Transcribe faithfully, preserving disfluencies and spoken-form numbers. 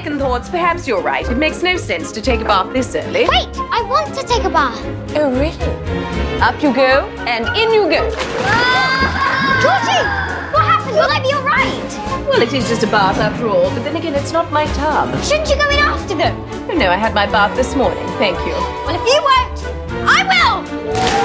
second thoughts, perhaps you're right. It makes no sense to take a bath this early. Wait, I want to take a bath. Oh, really? Up you go, and in you go. Ah! Georgie, what happened? Will I be all right? Well, it is just a bath after all, but then again, it's not my tub. Shouldn't you go in after them? Oh, no, I had my bath this morning. Thank you. Well, if you won't, I will!